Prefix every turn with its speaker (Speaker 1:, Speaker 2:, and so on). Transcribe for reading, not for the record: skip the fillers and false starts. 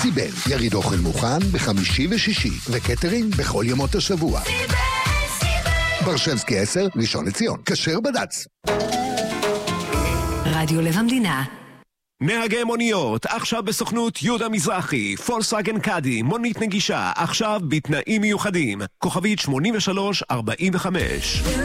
Speaker 1: סיבל, יריד אוכל מוכן בחמישי ושישי, וקטרינג בכל ימות השבוע. ברשבסקי 10, ראשון לציון, כשר בד"ץ.
Speaker 2: רדיו לב המדינה.
Speaker 3: נהגי מוניות, עכשיו בסוכנות יהודה מזרחי, פולקסווגן קאדי, מונית נגישה, עכשיו בתנאים מיוחדים. כוכבית 8345.